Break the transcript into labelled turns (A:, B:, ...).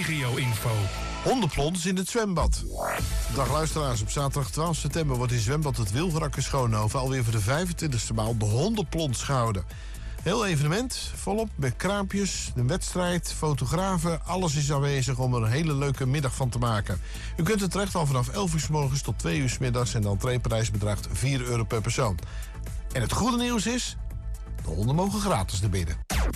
A: regio-info.
B: Hondenplons in het zwembad. Dag luisteraars, op zaterdag 12 september wordt in zwembad het Wilverakker Schoonhoven alweer voor de 25e maal de hondenplons gehouden. Heel evenement, volop met kraampjes, een wedstrijd, fotografen, alles is aanwezig om er een hele leuke middag van te maken. U kunt er terecht al vanaf 11 uur 's morgens tot 2 uur 's middags en de entreeprijs bedraagt €4 per persoon. En het goede nieuws is, de honden mogen gratis naar binnen.